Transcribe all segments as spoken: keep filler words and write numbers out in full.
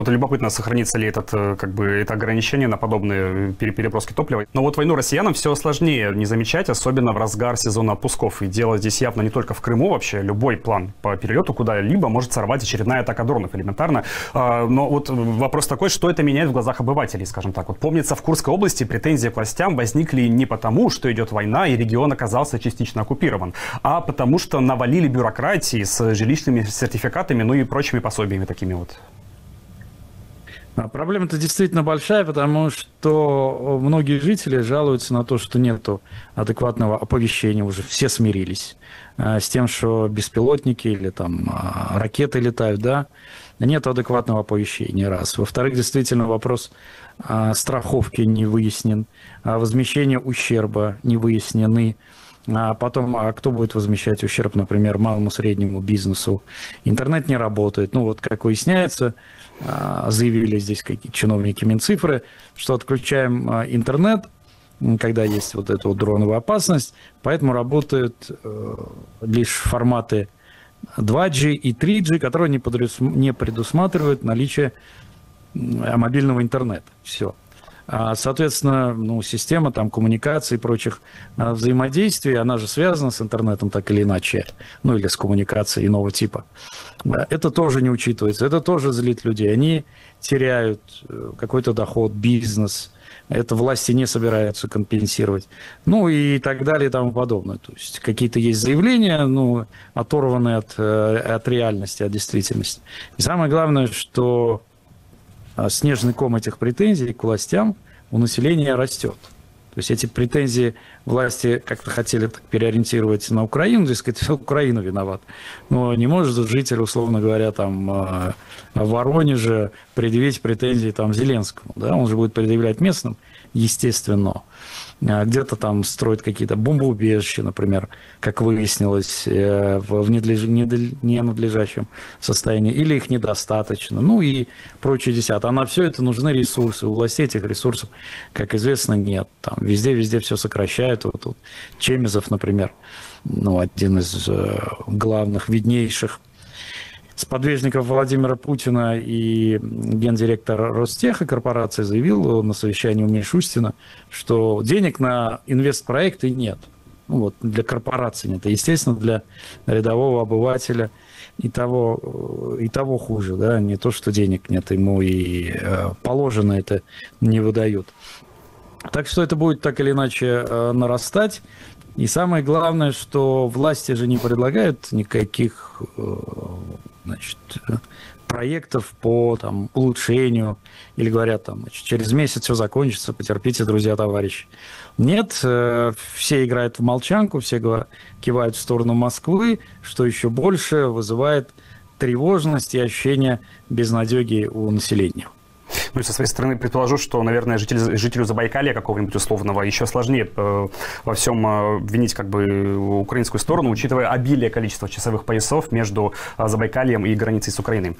Вот любопытно, сохранится ли этот, как бы, это ограничение на подобные переброски топлива. Но вот войну россиянам все сложнее не замечать, особенно в разгар сезона отпусков. И дело здесь явно не только в Крыму вообще. Любой план по перелету куда-либо может сорвать очередная атака дронов элементарно. Но вот вопрос такой, что это меняет в глазах обывателей, скажем так. Вот помнится, в Курской области претензии к властям возникли не потому, что идет война и регион оказался частично оккупирован, а потому что навалили бюрократии с жилищными сертификатами, ну и прочими пособиями такими вот. Проблема-то действительно большая, потому что многие жители жалуются на то, что нету адекватного оповещения, уже все смирились с тем, что беспилотники или там ракеты летают, да, нет адекватного оповещения, раз. Во-вторых, действительно вопрос страховки не выяснен, возмещения ущерба не выяснены. А потом, а кто будет возмещать ущерб, например, малому среднему бизнесу? Интернет не работает. Ну вот, как выясняется, заявили здесь какие-то чиновники Минцифры, что отключаем интернет, когда есть вот эта вот дроновая опасность, поэтому работают лишь форматы два джи и три джи, которые не предусматривают наличие мобильного интернета. Все. Соответственно, ну, система там, коммуникации и прочих взаимодействий, она же связана с интернетом так или иначе, ну или с коммуникацией иного типа. Это тоже не учитывается, это тоже злит людей. Они теряют какой-то доход, бизнес, это власти не собираются компенсировать, ну и так далее и тому подобное. То есть какие-то есть заявления, ну, оторванные от, от реальности, от действительности. И самое главное, что снежный ком этих претензий к властям у населения растет. То есть эти претензии власти как-то хотели так переориентировать на Украину, здесь сказать, Украина виноват. Но не может житель, условно говоря, там в Воронеже предъявить претензии там Зеленскому. Да? Он же будет предъявлять местным, естественно. Где-то там строят какие-то бомбоубежища, например, как выяснилось, в ненадлежащем состоянии, или их недостаточно, ну и прочее десятое. А на все это нужны ресурсы. У властей этих ресурсов, как известно, нет. Там везде-везде все сокращают. Вот, вот Чемизов, например, ну, один из главных, виднейших сподвижников Владимира Путина и гендиректор Ростеха корпорации заявил на совещании у Мишустина, что денег на инвестпроекты нет. Ну, вот, для корпорации нет. И, естественно, для рядового обывателя и того, и того хуже. Да? Не то, что денег нет, ему и положено это не выдают. Так что это будет так или иначе нарастать. И самое главное, что власти же не предлагают никаких, значит, проектов по там, улучшению, или говорят, там, значит, через месяц все закончится, потерпите, друзья, товарищи. Нет, все играют в молчанку, все кивают в сторону Москвы, что еще больше вызывает тревожность и ощущение безнадеги у населения. Ну и со своей стороны предположу, что, наверное, житель, жителю Забайкалья какого-нибудь условного еще сложнее э, во всем э, винить как бы украинскую сторону, учитывая обилие количества часовых поясов между э, Забайкальем и границей с Украиной.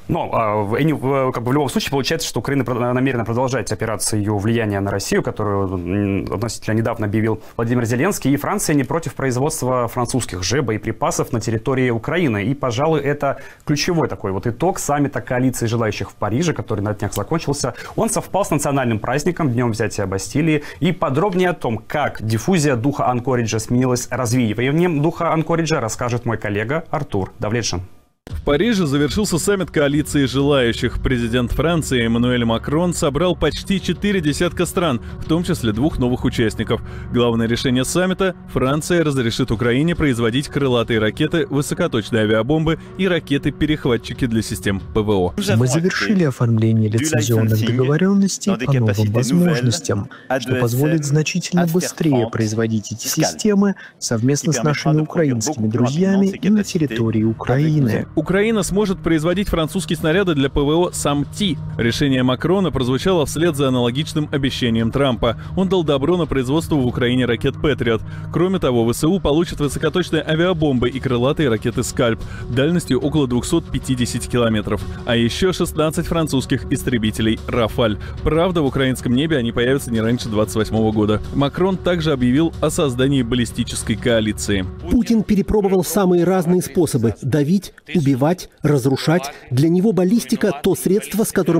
Но э, э, как бы в любом случае получается, что Украина намерена продолжать операцию влияния на Россию, которую относительно недавно объявил Владимир Зеленский, и Франция не против производства французских же боеприпасов на территории Украины. И, пожалуй, это ключевой такой вот итог саммита коалиции желающих в Париже, который на днях закончился. Он совпал с национальным праздником, днем взятия Бастилии. И подробнее о том, как диффузия духа Анкориджа сменилась развеиванием духа Анкориджа, расскажет мой коллега Артур Давлетшин. В Париже завершился саммит коалиции желающих. Президент Франции Эммануэль Макрон собрал почти четыре десятка стран, в том числе двух новых участников. Главное решение саммита – Франция разрешит Украине производить крылатые ракеты, высокоточные авиабомбы и ракеты-перехватчики для систем ПВО. Мы завершили оформление лицензионных договоренностей по новым возможностям, что позволит значительно быстрее производить эти системы совместно с нашими украинскими друзьями и на территории Украины. Украина сможет производить французские снаряды для ПВО «Самти». Решение Макрона прозвучало вслед за аналогичным обещанием Трампа. Он дал добро на производство в Украине ракет «Патриот». Кроме того, ВСУ получат высокоточные авиабомбы и крылатые ракеты «Скальп» дальностью около двухсот пятидесяти километров. А еще шестнадцать французских истребителей «Рафаль». Правда, в украинском небе они появятся не раньше двадцать восьмого года. Макрон также объявил о создании баллистической коалиции. Путин перепробовал самые разные способы давить и убивать, разрушать. Для него баллистика — то средство, с которым